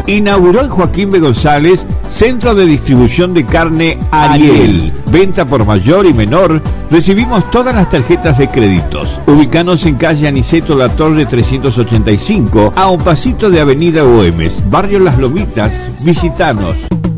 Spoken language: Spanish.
Inauguró en Joaquín B. González Centro de Distribución de Carne Ariel. Venta por mayor y menor. Recibimos todas las tarjetas de créditos. Ubicanos en calle Aniceto La Torre 385, a un pasito de Avenida Güemes, Barrio Las Lomitas. Visitanos.